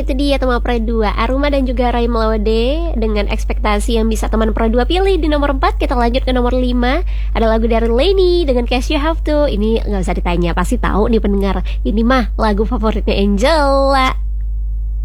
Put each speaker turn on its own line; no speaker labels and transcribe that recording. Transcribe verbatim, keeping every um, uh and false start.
itu dia teman Pro dua Aruma dan juga Ray Melode. Dengan ekspektasi yang bisa teman Pro dua pilih di nomor empat, kita lanjut ke nomor lima. Ada lagu dari Lenny dengan Cause You Have To. Ini gak usah ditanya, pasti tahu nih pendengar. Ini mah lagu favoritnya Angela.